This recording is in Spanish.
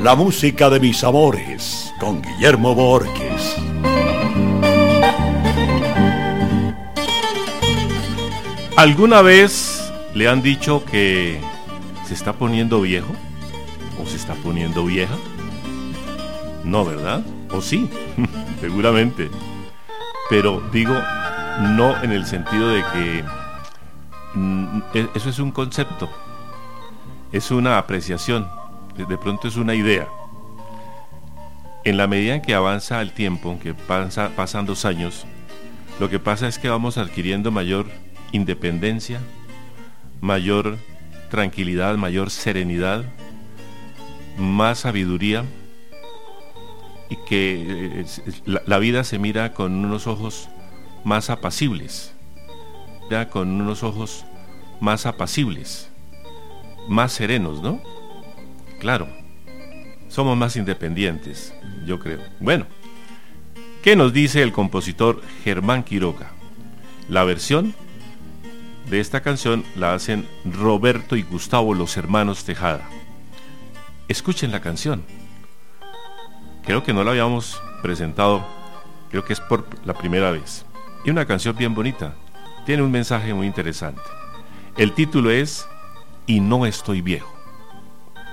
La música de mis amores, con Guillermo Borges. ¿Alguna vez le han dicho que se está poniendo viejo? ¿O se está poniendo vieja? No, ¿verdad? ¿O sí? Seguramente. Pero digo, no en el sentido de que eso es un concepto, es una apreciación, de pronto es una idea. En la medida en que avanza el tiempo, en que pasan los años, lo que pasa es que vamos adquiriendo mayor independencia, mayor tranquilidad, mayor serenidad, más sabiduría, y que la vida se mira con unos ojos más apacibles, ya con unos ojos más apacibles, más serenos, ¿no? Claro, somos más independientes, yo creo. Bueno, ¿qué nos dice el compositor Germán Quiroga? La versión de esta canción la hacen Roberto y Gustavo, los hermanos Tejada. Escuchen la canción. Creo que no la habíamos presentado, creo que es por la primera vez. Y una canción bien bonita, tiene un mensaje muy interesante. El título es Y no estoy viejo.